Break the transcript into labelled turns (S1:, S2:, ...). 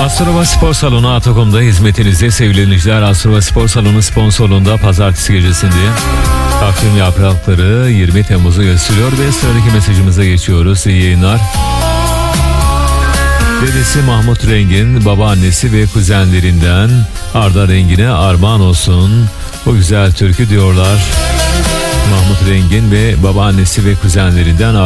S1: Astrova Spor Salonu Atakom'da hizmetinizde sevgili dinleyiciler. Astrova Spor Salonu sponsorluğunda pazartesi gecesinde takvim yaprakları 20 Temmuz'u gösteriyor ve sıradaki mesajımıza geçiyoruz. İyi yayınlar. Dedesi Mahmut Rengin, babaannesi ve kuzenlerinden Arda Rengin'e armağan olsun bu güzel türkü diyorlar. Mahmut Rengin ve babaannesi ve kuzenlerinden